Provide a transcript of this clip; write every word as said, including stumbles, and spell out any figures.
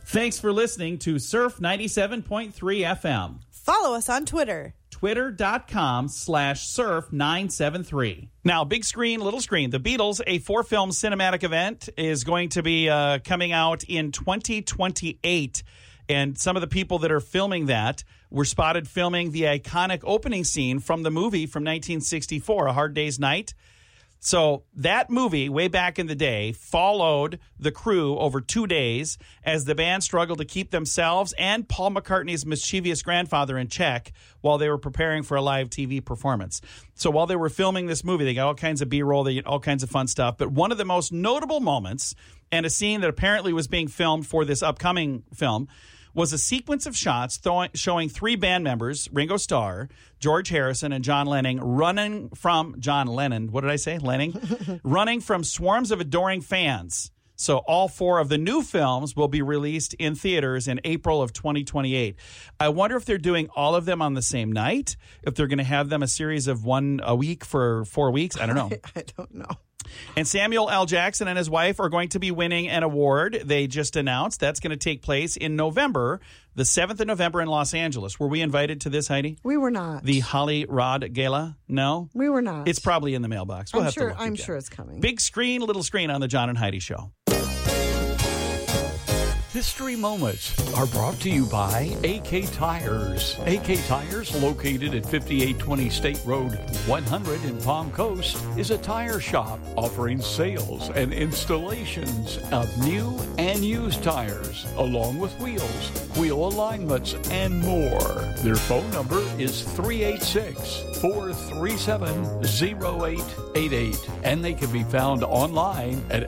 Thanks for listening to Surf ninety-seven point three F M. Follow us on Twitter. Twitter.com slash surf 973. Now, big screen, little screen. The Beatles, a four-film cinematic event, is going to be uh, coming out in twenty twenty-eight. And some of the people that are filming that were spotted filming the iconic opening scene from the movie from nineteen sixty-four, A Hard Day's Night. So that movie, way back in the day, followed the crew over two days as the band struggled to keep themselves and Paul McCartney's mischievous grandfather in check while they were preparing for a live T V performance. So while they were filming this movie, they got all kinds of B-roll, they all kinds of fun stuff. But one of the most notable moments, and a scene that apparently was being filmed for this upcoming film, was a sequence of shots th- showing three band members, Ringo Starr, George Harrison, and John Lennon, running from John Lennon. What did I say? Lennon? running from swarms of adoring fans. So all four of the new films will be released in theaters in April of twenty twenty-eight. I wonder if they're doing all of them on the same night, if they're going to have them a series of one a week for four weeks. I don't know. I, I don't know. And Samuel L. Jackson and his wife are going to be winning an award. They just announced that's going to take place in November, the seventh of November in Los Angeles. Were we invited to this, Heidi? We were not. The Holly Rod Gala? No? We were not. It's probably in the mailbox. We'll I'm have sure, to look I'm again. sure it's coming. Big screen, little screen on the John and Heidi Show. History Moments are brought to you by A K Tires. A K Tires, located at fifty-eight twenty State Road one hundred in Palm Coast, is a tire shop offering sales and installations of new and used tires, along with wheels, wheel alignments, and more. Their phone number is three eight six, four three seven, zero eight eight eight, and they can be found online at